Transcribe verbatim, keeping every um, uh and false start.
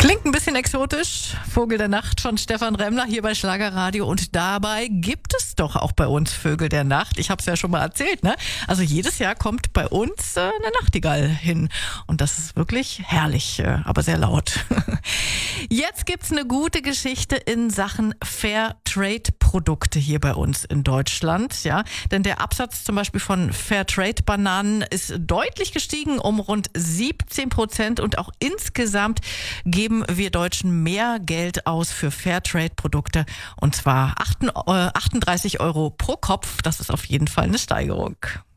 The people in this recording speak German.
Klingt ein bisschen exotisch. Vogel der Nacht von Stefan Remmler hier bei Schlagerradio. Und dabei gibt es doch auch bei uns Vögel der Nacht. Ich habe es ja schon mal erzählt, ne? Also jedes Jahr kommt bei uns äh, eine Nachtigall hin. Und das ist wirklich herrlich, äh, aber sehr laut. Jetzt gibt's eine gute Geschichte in Sachen Fairtrade-Produkte hier bei uns in Deutschland. Ja, denn der Absatz zum Beispiel von Fairtrade-Bananen ist deutlich gestiegen um rund siebzehn Prozent. Und auch insgesamt geben wir Deutschen mehr Geld aus für Fairtrade-Produkte. Und zwar achtunddreißig Euro pro Kopf. Das ist auf jeden Fall eine Steigerung.